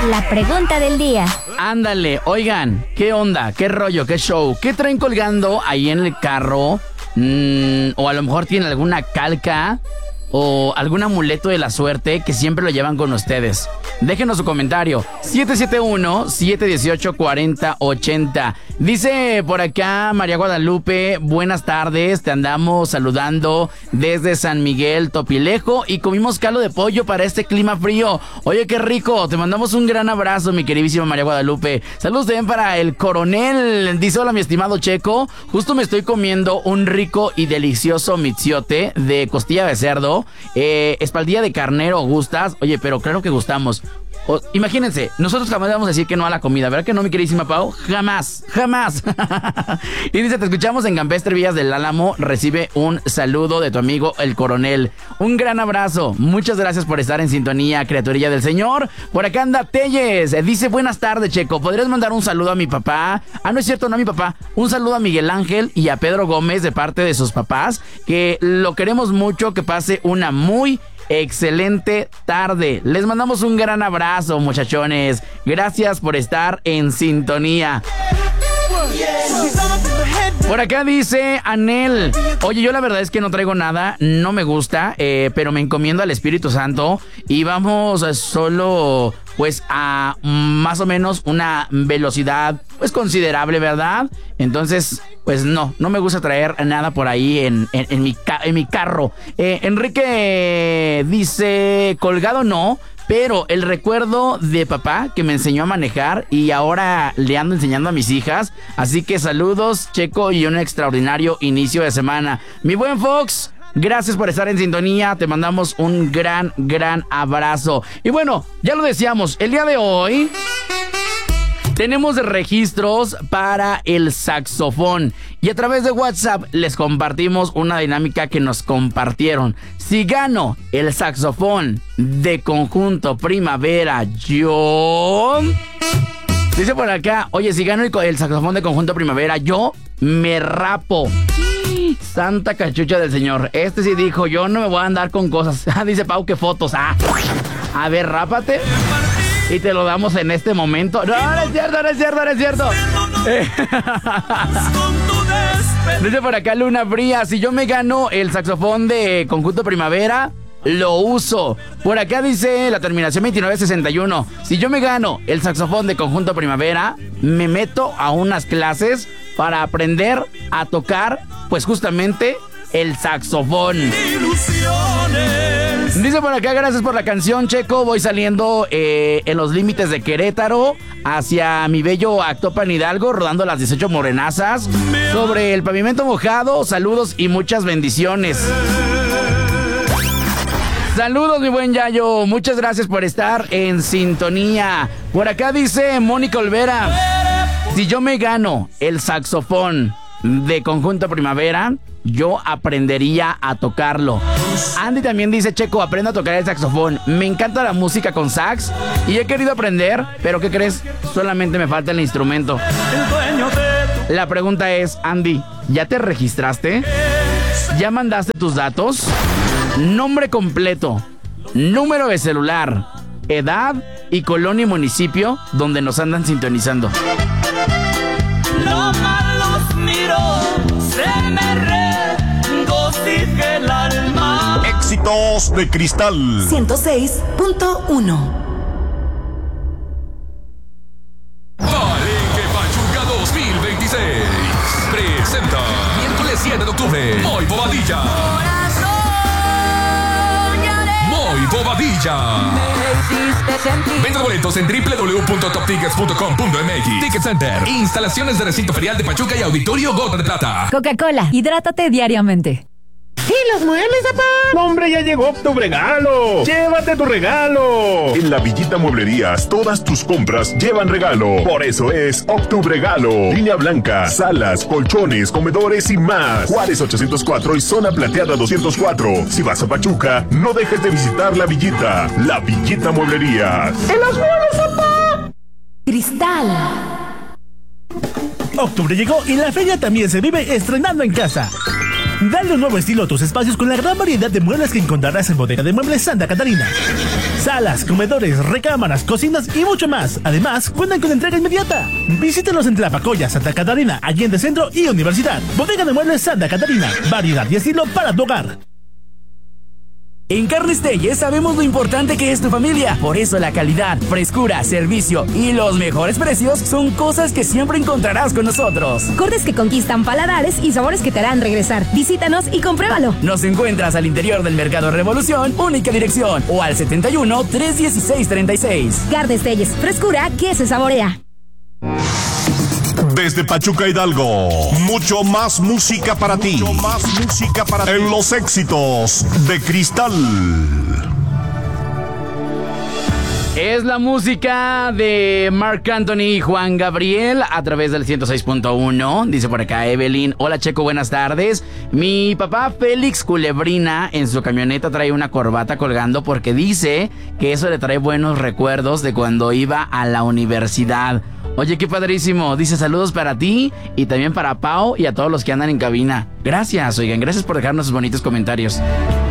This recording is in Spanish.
La pregunta del día. Ándale, oigan, ¿qué onda? ¿Qué rollo? ¿Qué show? ¿Qué traen colgando ahí en el carro? O a lo mejor tienen alguna calca o algún amuleto de la suerte que siempre lo llevan con ustedes. Déjenos su comentario. 771-718-4080. Dice por acá María Guadalupe, buenas tardes, te andamos saludando desde San Miguel, Topilejo, y comimos caldo de pollo para este clima frío. Oye, qué rico, te mandamos un gran abrazo, mi queridísima María Guadalupe. Saludos también para el coronel. Dice, hola mi estimado Checo, justo me estoy comiendo un rico y delicioso mitziote de costilla de cerdo, espaldilla de carnero, ¿gustas? Oye, pero claro que gustamos. Imagínense, nosotros jamás vamos a decir que no a la comida, ¿verdad que no, mi queridísima Pau? Jamás, jamás. Y dice, te escuchamos en Campestre Villas del Álamo, recibe un saludo de tu amigo el coronel. Un gran abrazo, muchas gracias por estar en sintonía, criaturilla del Señor. Por acá anda Telles, dice, buenas tardes, Checo, ¿podrías mandar un saludo a mi papá? Ah, no es cierto, no a mi papá. Un saludo a Miguel Ángel y a Pedro Gómez de parte de sus papás, que lo queremos mucho, que pase una muy excelente tarde. Les mandamos un gran abrazo, muchachones. Gracias por estar en sintonía. Por acá dice Anel, oye, yo la verdad es que no traigo nada, no me gusta, pero me encomiendo al Espíritu Santo y vamos solo pues a más o menos una velocidad pues considerable, ¿verdad? Entonces, pues no me gusta traer nada por ahí en mi carro. Enrique dice, colgado no, pero el recuerdo de papá que me enseñó a manejar y ahora le ando enseñando a mis hijas. Así que saludos, Checo, y un extraordinario inicio de semana. Mi buen Fox, gracias por estar en sintonía. Te mandamos un gran abrazo. Y bueno, ya lo decíamos, el día de hoy tenemos registros para el saxofón y a través de WhatsApp les compartimos una dinámica que nos compartieron. Si gano el saxofón de Conjunto Primavera, yo... Dice por acá, oye, si gano el saxofón de Conjunto Primavera, yo me rapo. Santa cachucha del Señor. Este sí dijo, yo no me voy a andar con cosas. Dice Pau, ¿qué fotos? A ver, rápate y te lo damos en este momento. No es cierto. Dice por acá Luna Fría, si yo me gano el saxofón de Conjunto Primavera, lo uso. Por acá dice la terminación 2961, si yo me gano el saxofón de Conjunto Primavera, me meto a unas clases para aprender a tocar pues justamente el saxofón. Dice por acá, gracias por la canción, Checo. Voy saliendo en los límites de Querétaro hacia mi bello Actopan Hidalgo, rodando las 18 morenazas sobre el pavimento mojado. Saludos y muchas bendiciones. Saludos, mi buen Yayo. Muchas gracias por estar en sintonía. Por acá dice Mónica Olvera, si yo me gano el saxofón de Conjunto Primavera, yo aprendería a tocarlo. Andy también dice, Checo, aprendo a tocar el saxofón. Me encanta la música con sax y he querido aprender, pero ¿qué crees? Solamente me falta el instrumento. La pregunta es, Andy, ¿ya te registraste? ¿Ya mandaste tus datos? Nombre completo, número de celular, edad y colonia y municipio donde nos andan sintonizando. No más los miro, se me regocija el alma. Éxitos de Cristal 106.1. Palenque Pachuca 2026 presenta miércoles 7 de octubre Moy Bobadilla. Moy Bobadilla. Venta boletos en www.toptickets.com.mx. Ticket Center, instalaciones de recinto ferial de Pachuca y Auditorio Gota de Plata. Coca-Cola, hidrátate diariamente. ¿Y los muebles, papá? ¡No, hombre, ya llegó tu regalo! ¡Llévate tu regalo! En La Villita Mueblerías, todas tus compras llevan regalo. Por eso es Octubregalo. Línea blanca, salas, colchones, comedores y más. Juárez 804 y Zona Plateada 204. Si vas a Pachuca, no dejes de visitar La Villita. La Villita Mueblerías. ¡En los muebles, papá! Cristal. Octubre llegó y la feria también se vive estrenando en casa. Dale un nuevo estilo a tus espacios con la gran variedad de muebles que encontrarás en Bodega de Muebles Santa Catarina. Salas, comedores, recámaras, cocinas y mucho más. Además, cuentan con entrega inmediata. Visítanos en Tlapacoya, Santa Catarina, Allende Centro y Universidad. Bodega de Muebles Santa Catarina. Variedad y estilo para tu hogar. En Carnes Telles sabemos lo importante que es tu familia. Por eso la calidad, frescura, servicio y los mejores precios son cosas que siempre encontrarás con nosotros. Cortes que conquistan paladares y sabores que te harán regresar. Visítanos y compruébalo. Nos encuentras al interior del Mercado Revolución, única dirección, o al 71-316-36. Carnes Telles, frescura que se saborea. Desde Pachuca, Hidalgo, mucho más música para ti. Mucho más música para ti. En los éxitos de Cristal. Es la música de Marc Anthony y Juan Gabriel a través del 106.1. Dice por acá Evelyn: hola Checo, buenas tardes. Mi papá Félix Culebrina en su camioneta trae una corbata colgando porque dice que eso le trae buenos recuerdos de cuando iba a la universidad. Oye, qué padrísimo. Dice saludos para ti y también para Pau y a todos los que andan en cabina. Gracias, oigan, gracias por dejarnos sus bonitos comentarios.